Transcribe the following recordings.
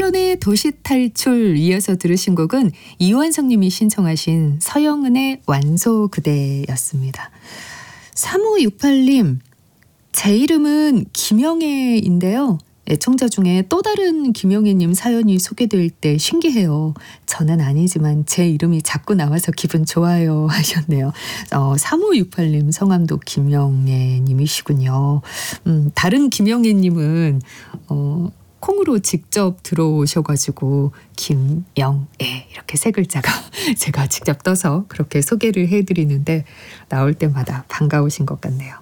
서연의 도시탈출 이어서 들으신 곡은 이완성님이 신청하신 서영은의 완소 그대였습니다. 3568님, 제 이름은 김영애인데요. 애청자 중에 또 다른 김영애님 사연이 소개될 때 신기해요. 저는 아니지만 제 이름이 자꾸 나와서 기분 좋아요 하셨네요. 3568님 성함도 김영애님이시군요. 다른 김영애님은 콩으로 직접 들어오셔가지고 김영애 이렇게 세 글자가 제가 직접 떠서 그렇게 소개를 해드리는데 나올 때마다 반가우신 것 같네요.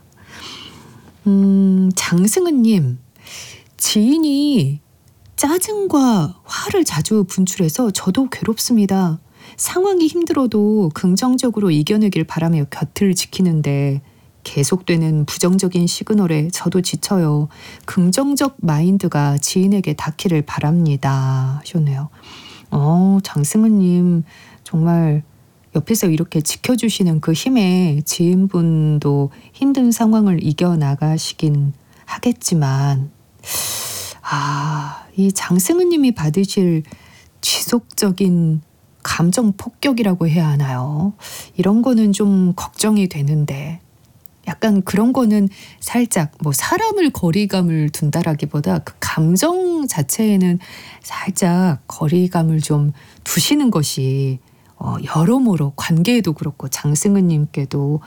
장승은님, 지인이 짜증과 화를 자주 분출해서 저도 괴롭습니다. 상황이 힘들어도 긍정적으로 이겨내길 바라며 곁을 지키는데 계속되는 부정적인 시그널에 저도 지쳐요. 긍정적 마인드가 지인에게 닿기를 바랍니다 하셨네요. 장승은님 정말 옆에서 이렇게 지켜주시는 그 힘에 지인분도 힘든 상황을 이겨나가시긴 하겠지만 이 장승은님이 받으실 지속적인 감정 폭격이라고 해야 하나요? 이런 거는 좀 걱정이 되는데 약간 그런 거는 살짝 사람을 거리감을 둔다라기보다 그 감정 자체에는 살짝 거리감을 좀 두시는 것이 여러모로 관계에도 그렇고 장승은님께도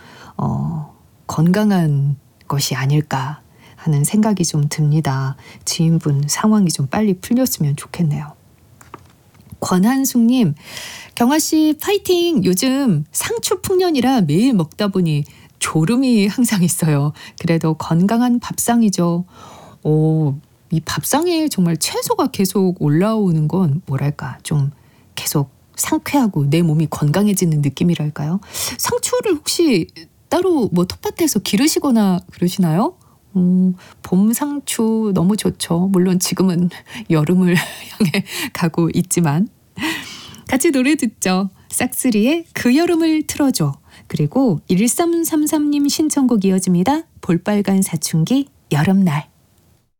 건강한 것이 아닐까 하는 생각이 좀 듭니다. 지인분 상황이 좀 빨리 풀렸으면 좋겠네요. 권한숙님, 경아씨 파이팅! 요즘 상추 풍년이라 매일 먹다 보니 졸음이 항상 있어요. 그래도 건강한 밥상이죠. 이 밥상에 정말 채소가 계속 올라오는 건 뭐랄까 좀 계속 상쾌하고 내 몸이 건강해지는 느낌이랄까요? 상추를 혹시 따로 텃밭에서 기르시거나 그러시나요? 봄 상추 너무 좋죠. 물론 지금은 여름을 향해 가고 있지만 같이 노래 듣죠. 싹쓰리의 그 여름을 틀어줘. 그리고 1333님 신청곡 이어집니다. 볼빨간 사춘기 여름날.